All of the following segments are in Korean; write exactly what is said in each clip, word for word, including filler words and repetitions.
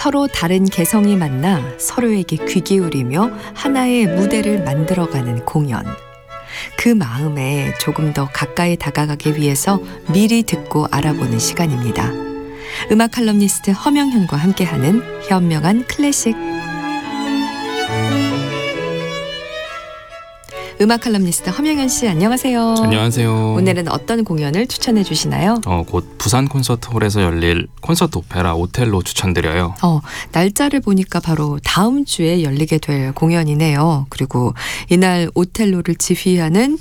서로 다른 개성이 만나 서로에게 귀 기울이며 하나의 무대를 만들어가는 공연. 그 마음에 조금 더 가까이 다가가기 위해서 미리 듣고 알아보는 시간입니다. 음악 칼럼니스트 허명현과 함께하는 현명한 클래식. 음악 칼럼니스트 허명현 씨, 안녕하세요. 안녕하세요. 오늘은 어떤 공연을 추천해 주시나요? 어, 곧 부산 콘서트홀에서 열릴 콘서트 오페라 오텔로 추천드려요. 어, 날짜를 보니까 바로 다음 주에 열리게 될 공연이네요. 그리고 이날 오텔로를 지휘하는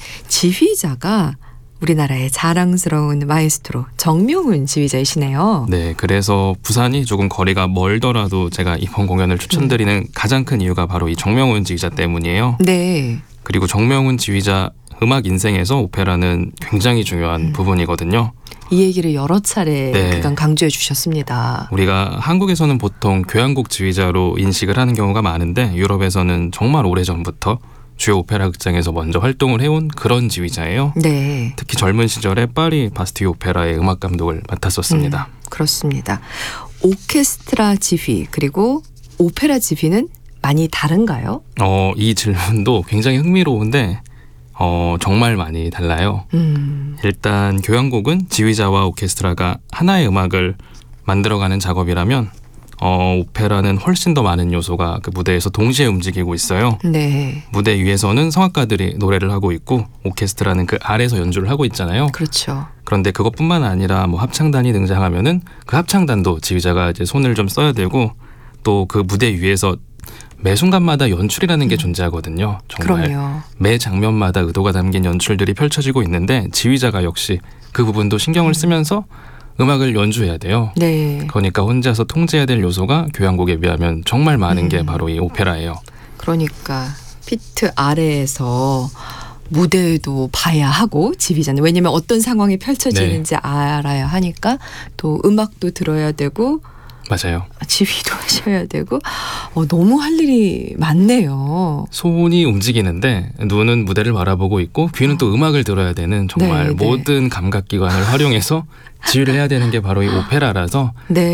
지휘자가 우리나라의 자랑스러운 마에스트로 정명훈 지휘자이시네요. 네, 그래서 부산이 조금 거리가 멀더라도 제가 이번 공연을 추천드리는 음. 가장 큰 이유가 바로 이 정명훈 지휘자 때문이에요. 네. 그리고 정명훈 지휘자 음악 인생에서 오페라는 굉장히 중요한 음. 부분이거든요. 이 얘기를 여러 차례 네. 그간 강조해 주셨습니다. 우리가 한국에서는 보통 교향곡 지휘자로 인식을 하는 경우가 많은데 유럽에서는 정말 오래전부터 주요 오페라 극장에서 먼저 활동을 해온 그런 지휘자예요. 네. 특히 젊은 시절에 파리 바스티유 오페라의 음악 감독을 맡았었습니다. 음, 그렇습니다. 오케스트라 지휘 그리고 오페라 지휘는 많이 다른가요? 어, 이 질문도 굉장히 흥미로운데 어, 정말 많이 달라요. 음. 일단 교향곡은 지휘자와 오케스트라가 하나의 음악을 만들어가는 작업이라면 어, 오페라는 훨씬 더 많은 요소가 그 무대에서 동시에 움직이고 있어요. 네. 무대 위에서는 성악가들이 노래를 하고 있고 오케스트라는 그 아래에서 연주를 하고 있잖아요. 그렇죠. 그런데 그것뿐만 아니라 뭐 합창단이 등장하면은 그 합창단도 지휘자가 이제 손을 좀 써야 되고 또 그 무대 위에서 매 순간마다 연출이라는 게 음. 존재하거든요. 정말 그럼요. 매 장면마다 의도가 담긴 연출들이 펼쳐지고 있는데 지휘자가 역시 그 부분도 신경을 쓰면서 음악을 연주해야 돼요. 네. 그러니까 혼자서 통제해야 될 요소가 교향곡에 비하면 정말 많은 음. 게 바로 이 오페라예요. 그러니까 피트 아래에서 무대도 봐야 하고 지휘자는 왜냐하면 어떤 상황이 펼쳐지는지 네. 알아야 하니까 또 음악도 들어야 되고 맞아요. 지휘도 하셔야 되고 어, 너무 할 일이 많네요. 손이 움직이는데 눈은 무대를 바라보고 있고 귀는 어. 또 음악을 들어야 되는 정말 네, 모든 네. 감각기관을 활용해서 지휘를 해야 되는 게 바로 이 오페라라서 네.